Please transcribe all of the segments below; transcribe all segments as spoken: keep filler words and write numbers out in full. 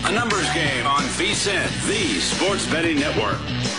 A numbers game on V S I N, the sports betting network.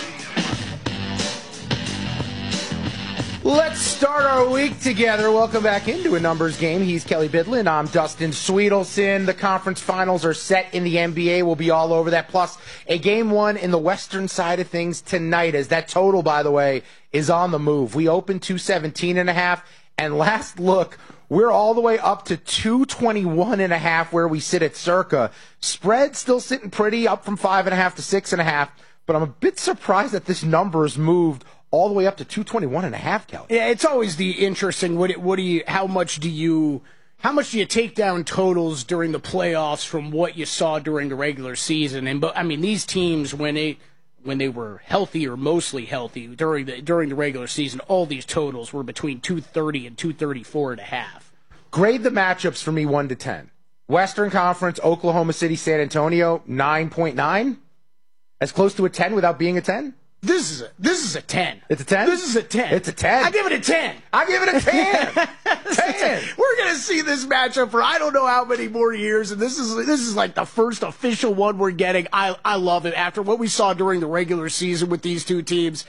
Let's start our week together. Welcome back into a numbers game. He's Kelly Bidlin. I'm Dustin Sweetelson. The conference finals are set in the N B A. We'll be all over that. Plus, a game one in the western side of things tonight, as that total, by the way, is on the move. We opened two seventeen and a half, and last look, we're all the way up to two twenty-one and a half where we sit at Circa. Spread still sitting pretty, up from five and a half to six and a half, but I'm a bit surprised that this number has moved all the way up to two twenty-one and a half, Kelly. Yeah, it's always the interesting. What, what do you? How much do you? How much do you take down totals during the playoffs from what you saw during the regular season? And but I mean, these teams when they when they were healthy or mostly healthy during the during the regular season, all these totals were between two thirty and two thirty-four and a half. Grade the matchups for me one to ten. Western Conference, Oklahoma City, San Antonio, nine point nine. As close to a ten without being a ten. This is a this is a ten. It's a ten? This is a ten. It's a ten. I give it a ten. I give it a ten. ten. We're gonna see this matchup for I don't know how many more years, and this is this is like the first official one we're getting. I I love it. After what we saw during the regular season with these two teams,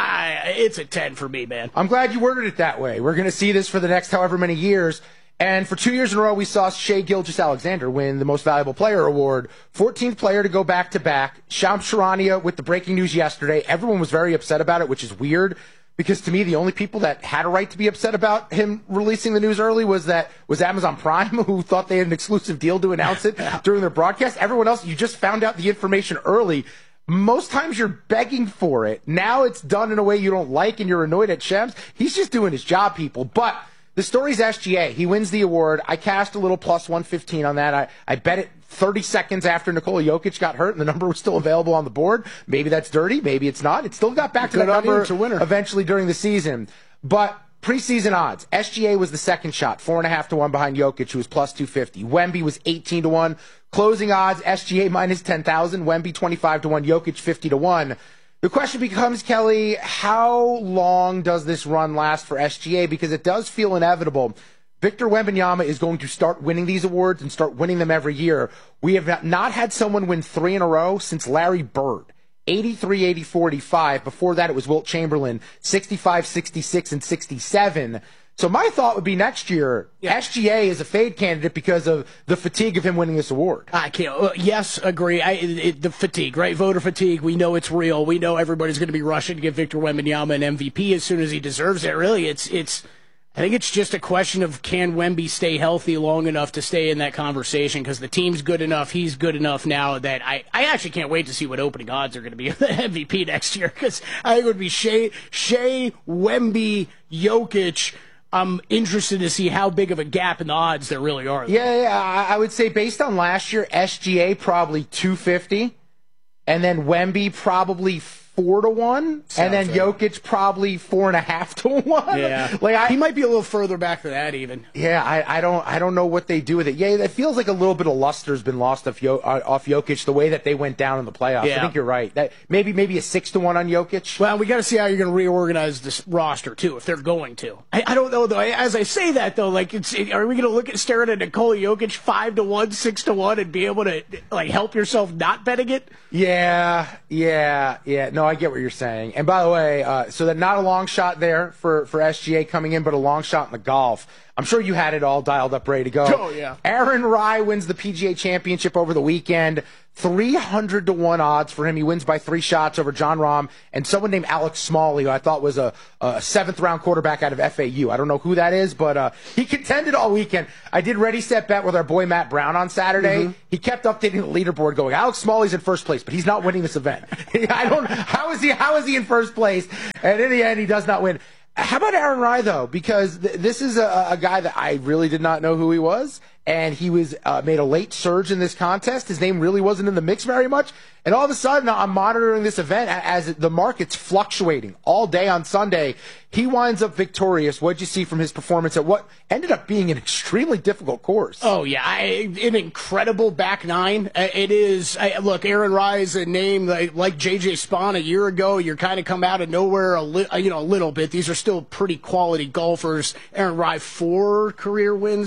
I it's a ten for me, man. I'm glad you worded it that way. We're gonna see this for the next however many years. And for two years in a row, we saw Shai Gilgeous-Alexander win the Most Valuable Player award. fourteenth player to go back-to-back. Shams Charania with the breaking news yesterday. Everyone was very upset about it, which is weird, because to me, the only people that had a right to be upset about him releasing the news early was that was Amazon Prime, who thought they had an exclusive deal to announce it during their broadcast. Everyone else, you just found out the information early. Most times you're begging for it. Now it's done in a way you don't like, and you're annoyed at Shams. He's just doing his job, people. But the story's S G A. He wins the award. I cast a little plus one fifteen on that. I, I bet it thirty seconds after Nikola Jokic got hurt, and the number was still available on the board. Maybe that's dirty. Maybe it's not. It still got back to that number eventually during the season. But preseason odds, S G A was the second shot, four and a half to one behind Jokic, who was plus two fifty. Wemby was eighteen to one. Closing odds, S G A minus ten thousand. Wemby twenty-five to one. Jokic fifty to one. The question becomes, Kelly, how long does this run last for S G A? Because it does feel inevitable. Victor Wembanyama is going to start winning these awards and start winning them every year. We have not had someone win three in a row since Larry Bird. eighty-three, eighty-four, eighty-five. Before that, it was Wilt Chamberlain, sixty-five, sixty-six, and sixty-seven. So my thought would be next year, yeah. S G A is a fade candidate because of the fatigue of him winning this award. I can't. Uh, yes, agree. I, it, the fatigue, right? Voter fatigue. We know it's real. We know everybody's going to be rushing to give Victor Wembanyama an M V P as soon as he deserves it. Really, it's it's. I think it's just a question of can Wemby stay healthy long enough to stay in that conversation, because the team's good enough, he's good enough now that I, I actually can't wait to see what opening odds are going to be of the M V P next year, because I think it would be Shai, Shai, Wemby, Jokic. I'm interested to see how big of a gap in the odds there really are. Though. Yeah, yeah, I would say based on last year, S G A probably two fifty, and then Wemby probably four to one, Sounds and then right. Jokic probably four and a half to one. Yeah, like I, he might be a little further back than that even. Yeah, I, I don't I don't know what they do with it. Yeah, it feels like a little bit of luster's been lost off, Yo, uh, off Jokic the way that they went down in the playoffs. Yeah. I think you're right. That maybe maybe a six to one on Jokic. Well, we got to see how you're going to reorganize this roster too, if they're going to. I, I don't know though. As I say that though, like, it's are we going to look at staring at Nikola Jokic five to one, six to one, and be able to like help yourself not betting it? Yeah, yeah, yeah. No, I get what you're saying. And by the way, uh, so that not a long shot there for, for S G A coming in, but a long shot in the golf. I'm sure you had it all dialed up, ready to go. Oh, yeah. Aaron Rai wins the P G A Championship over the weekend. three hundred to one odds for him. He wins by three shots over John Rahm and someone named Alex Smalley, who I thought was a, a seventh-round quarterback out of F A U. I don't know who that is, but uh, he contended all weekend. I did Ready, Set, Bet with our boy Matt Brown on Saturday. Mm-hmm. He kept updating the leaderboard going, Alex Smalley's in first place, but he's not winning this event. I don't. How is he? How is he in first place? And in the end, he does not win. How about Aaron Rai, though? Because th- this is a, a guy that I really did not know who he was, and he was uh, made a late surge in this contest. His name really wasn't in the mix very much, and all of a sudden, I'm monitoring this event as the market's fluctuating all day on Sunday. He winds up victorious. What'd you see from his performance at what ended up being an extremely difficult course? Oh, yeah. I, an incredible back nine. It is. I, look, Aaron Rai is a name like, like J J Spawn a year ago. You're kind of come out of nowhere a, li- you know, a little bit. These are still pretty quality golfers. Aaron Rai, four career wins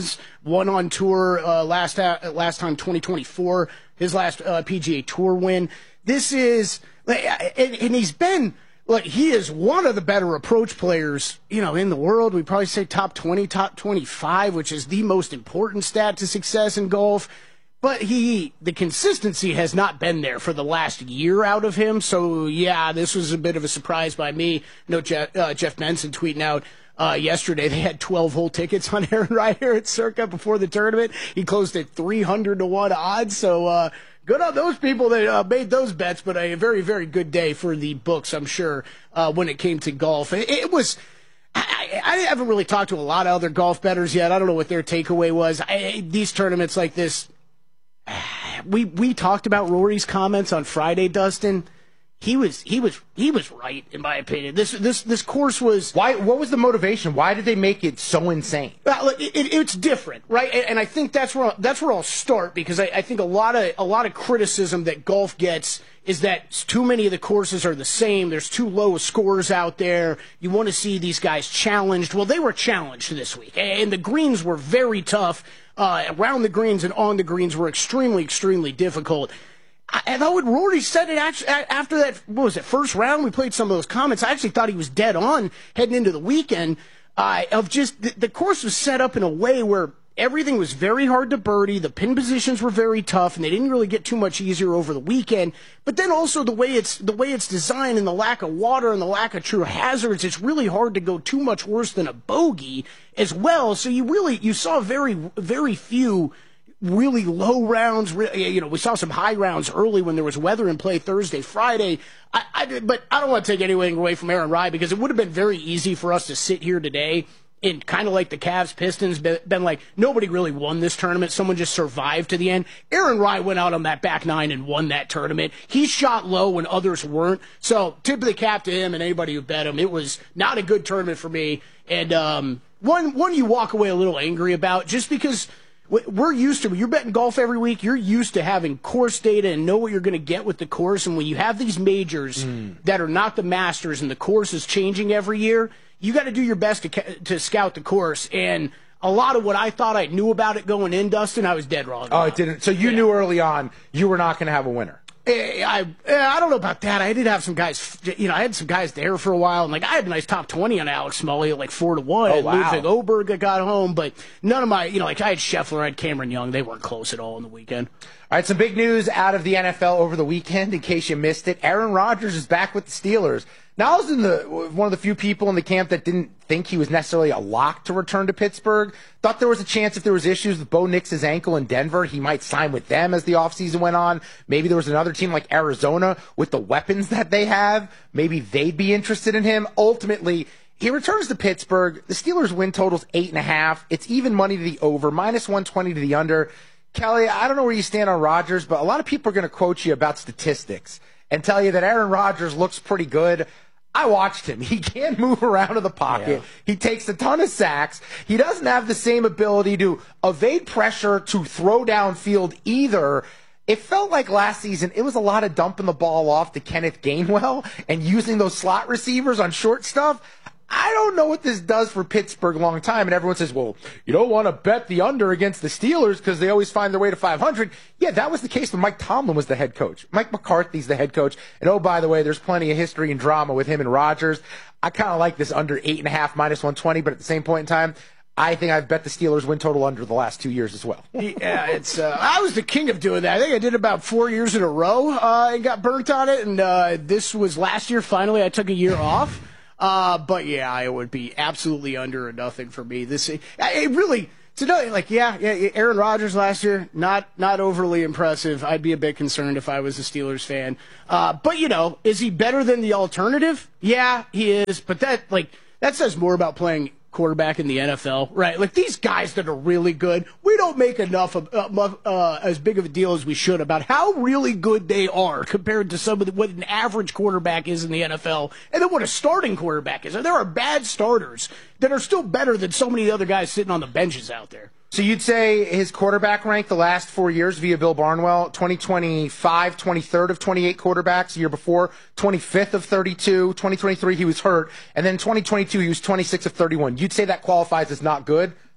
won on tour uh, last uh, last time twenty twenty-four, his last uh, P G A Tour win. This is, and, and he's been, like, he is one of the better approach players, you know, in the world. We probably say top twenty, top twenty-five, which is the most important stat to success in golf. But he, the consistency has not been there for the last year out of him. So, yeah, this was a bit of a surprise by me. No, Jeff, uh, Jeff Benson tweeting out uh, yesterday they had twelve whole tickets on Aaron Rai here at Circa before the tournament. He closed at three hundred to one odds. So, uh, good on those people that uh, made those bets. But a very, very good day for the books, I'm sure, uh, when it came to golf. It, it was... I, I haven't really talked to a lot of other golf bettors yet. I don't know what their takeaway was. I, these tournaments like this... We we talked about Rory's comments on Friday, Dustin. He was he was he was right in my opinion. This this this course was why. What was the motivation? Why did they make it so insane? Well, it, it, it's different, right? And, and I think that's where that's where I'll start because I, I think a lot of a lot of criticism that golf gets is that too many of the courses are the same. There's too low scores out there. You want to see these guys challenged. Well, they were challenged this week, and the greens were very tough. Uh, around the greens and on the greens were extremely, extremely difficult. I, and I would Rory said it actually, after that, what was it, first round? We played some of those comments. I actually thought he was dead on heading into the weekend uh, of just the, the course was set up in a way where everything was very hard to birdie. The pin positions were very tough, and they didn't really get too much easier over the weekend. But then also the way it's the way it's designed and the lack of water and the lack of true hazards, it's really hard to go too much worse than a bogey as well. So you really you saw very very few really low rounds. You know, we saw some high rounds early when there was weather in play Thursday, Friday. I, I but I don't want to take anything away from Aaron Rai because it would have been very easy for us to sit here today. And kind of like the Cavs Pistons, been like, nobody really won this tournament. Someone just survived to the end. Aaron Rai went out on that back nine and won that tournament. He shot low when others weren't. So tip of the cap to him and anybody who bet him. It was not a good tournament for me. And um, one, one you walk away a little angry about just because we're used to, you're betting golf every week, you're used to having course data and know what you're going to get with the course. And when you have these majors mm. that are not the Masters and the course is changing every year, you got to do your best to to scout the course, and a lot of what I thought I knew about it going in, Dustin, I was dead wrong about. Oh, it didn't. So you yeah. knew early on you were not going to have a winner. I, I I don't know about that. I did have some guys, you know, I had some guys there for a while, and like I had a nice top twenty on Alex Smalley at like four to one. Oh, wow. Ludwig Oberg that got home, but none of my, you know, like I had Scheffler, I had Cameron Young. They weren't close at all on the weekend. All right, some big news out of the N F L over the weekend. In case you missed it, Aaron Rodgers is back with the Steelers. Now, I was in the one of the few people in the camp that didn't think he was necessarily a lock to return to Pittsburgh. Thought there was a chance if there was issues with Bo Nix's ankle in Denver, he might sign with them as the offseason went on. Maybe there was another team like Arizona with the weapons that they have. Maybe they'd be interested in him. Ultimately, he returns to Pittsburgh. The Steelers' win total's eight and a half. It's even money to the over, minus one twenty to the under. Kelly, I don't know where you stand on Rodgers, but a lot of people are going to quote you about statistics and tell you that Aaron Rodgers looks pretty good. I watched him. He can't move around in the pocket. Yeah. He takes a ton of sacks. He doesn't have the same ability to evade pressure, to throw downfield either. It felt like last season it was a lot of dumping the ball off to Kenneth Gainwell and using those slot receivers on short stuff. I don't know what this does for Pittsburgh long time. And everyone says, well, you don't want to bet the under against the Steelers because they always find their way to five hundred. Yeah, that was the case when Mike Tomlin was the head coach. Mike McCarthy's the head coach. And oh, by the way, there's plenty of history and drama with him and Rodgers. I kind of like this under eight and a half, minus one twenty. But at the same point in time, I think I've bet the Steelers win total under the last two years as well. Yeah, it's. Uh, I was the king of doing that. I think I did about four years in a row uh, and got burnt on it. And uh, this was last year. Finally, I took a year off. Uh, but yeah, it would be absolutely under or nothing for me. This, it really, to know, like, yeah, yeah, Aaron Rodgers last year, not, not overly impressive. I'd be a bit concerned if I was a Steelers fan. Uh, but you know, is he better than the alternative? Yeah, he is. But that, like, that says more about playing quarterback in the N F L, right? Like these guys that are really good, we don't make enough of uh, uh, as big of a deal as we should about how really good they are compared to some of the, what an average quarterback is in the N F L, and then what a starting quarterback is. And there are bad starters that are still better than so many other guys sitting on the benches out there. So you'd say his quarterback rank the last four years via Bill Barnwell, twenty twenty-five, twenty-third of twenty-eight quarterbacks. The year before, twenty-fifth of thirty-two. twenty twenty-three, he was hurt. And then twenty twenty-two, he was twenty-sixth of thirty-one. You'd say that qualifies as not good?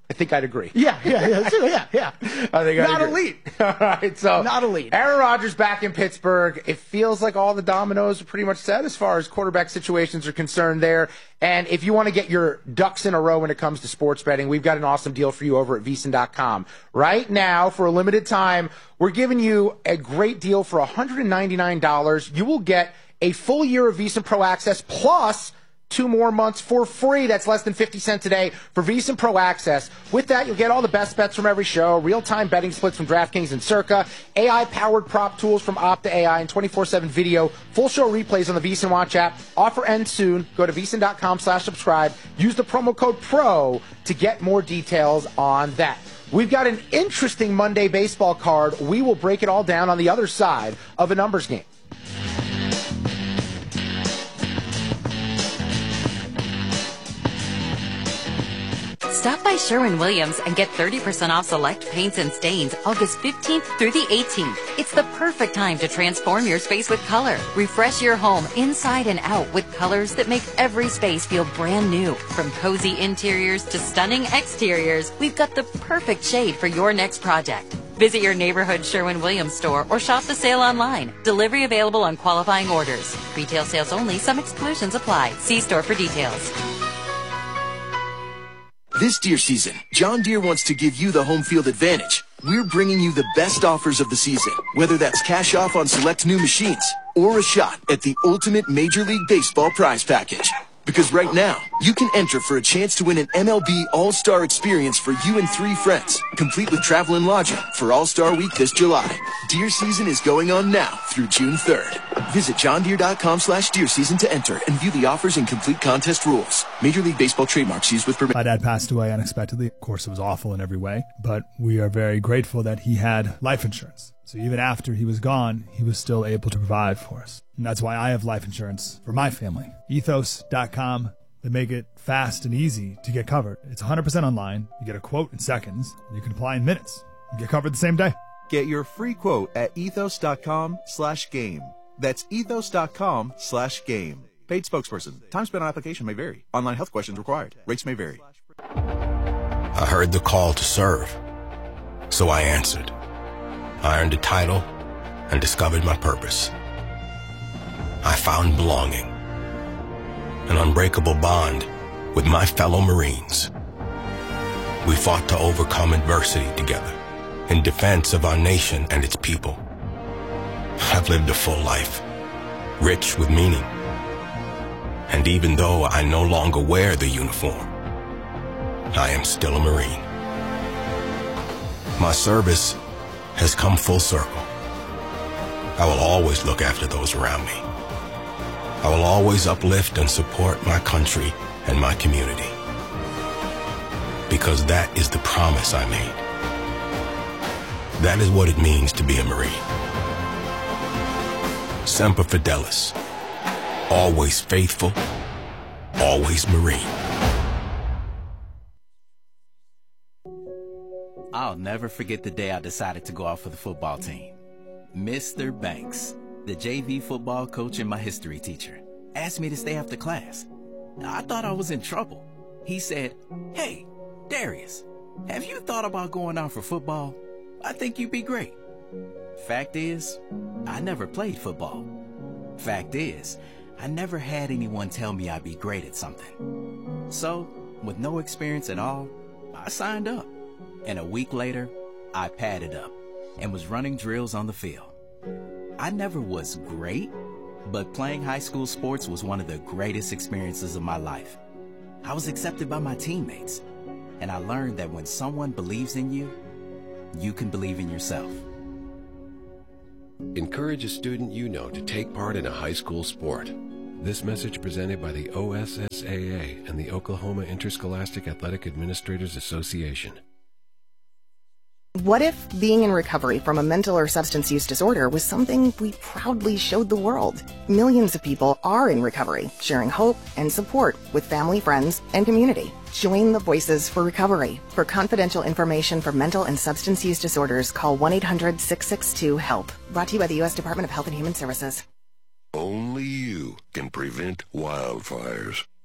I think I'd agree. Yeah, yeah, yeah, yeah, yeah. I think I'd Not agree. elite. All right, so Not elite. Aaron Rodgers back in Pittsburgh. It feels like all the dominoes are pretty much set as far as quarterback situations are concerned there. And if you want to get your ducks in a row when it comes to sports betting, we've got an awesome deal for you over at V S I N dot com. Right now, for a limited time, we're giving you a great deal for one hundred ninety-nine dollars. You will get a full year of V S I N Pro Access plus two more months for free. That's less than fifty cents a day for V S I N Pro Access. With that, you'll get all the best bets from every show, real-time betting splits from DraftKings and Circa, A I-powered prop tools from Opta A I, and twenty-four seven video, full show replays on the V S I N Watch app. Offer ends soon. Go to V S I N dot com slash subscribe. Use the promo code PRO to get more details on that. We've got an interesting Monday baseball card. We will break it all down on the other side of a numbers game. Stop by Sherwin-Williams and get thirty percent off select paints and stains August fifteenth through the eighteenth. It's the perfect time to transform your space with color. Refresh your home inside and out with colors that make every space feel brand new. From cozy interiors to stunning exteriors, we've got the perfect shade for your next project. Visit your neighborhood Sherwin-Williams store or shop the sale online. Delivery available on qualifying orders. Retail sales only. Some exclusions apply. See store for details. This Deere season, John Deere wants to give you the home field advantage. We're bringing you the best offers of the season, whether that's cash off on select new machines or a shot at the ultimate Major League Baseball prize package. Because right now, you can enter for a chance to win an M L B All-Star experience for you and three friends, complete with travel and lodging for All-Star Week this July. Deer season is going on now through June third. Visit john deere dot com slash deer season to enter and view the offers and complete contest rules. Major League Baseball trademarks used with permission. My dad passed away unexpectedly. Of course, it was awful in every way, but we are very grateful that he had life insurance. So even after he was gone, he was still able to provide for us. And that's why I have life insurance for my family. ethos dot com. They make it fast and easy to get covered. It's one hundred percent online. You get a quote in seconds. You can apply in minutes. You get covered the same day. Get your free quote at ethos dot com slash game. That's ethos dot com slash game. Paid spokesperson. Time spent on application may vary. Online health questions required. Rates may vary. I heard the call to serve, so I answered. I earned a title and discovered my purpose. I found belonging, an unbreakable bond with my fellow Marines. We fought to overcome adversity together in defense of our nation and its people. I've lived a full life, rich with meaning. And even though I no longer wear the uniform, I am still a Marine. My service has come full circle. I will always look after those around me. I will always uplift and support my country and my community. Because that is the promise I made. That is what it means to be a Marine. Semper Fidelis. Always faithful, always Marine. I'll never forget the day I decided to go out for the football team. Mister Banks, the J V football coach and my history teacher, asked me to stay after class. I thought I was in trouble. He said, "Hey, Darius, have you thought about going out for football? I think you'd be great." Fact is, I never played football. Fact is, I never had anyone tell me I'd be great at something. So, with no experience at all, I signed up. And a week later, I padded up and was running drills on the field. I never was great, but playing high school sports was one of the greatest experiences of my life. I was accepted by my teammates, and I learned that when someone believes in you, you can believe in yourself. Encourage a student you know to take part in a high school sport. This message presented by the O S S A A and the Oklahoma Interscholastic Athletic Administrators Association. What if being in recovery from a mental or substance use disorder was something we proudly showed the world? Millions of people are in recovery, sharing hope and support with family, friends, and community. Join the Voices for Recovery. For confidential information for mental and substance use disorders, call one eight hundred six six two HELP. Brought to you by the U S Department of Health and Human Services. Only you can prevent wildfires.